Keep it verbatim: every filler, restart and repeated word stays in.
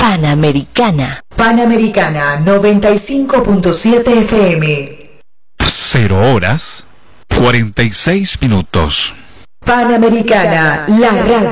Panamericana. Panamericana noventa y cinco punto siete F M. Cero horas, cuarenta y seis minutos. Panamericana, la radio.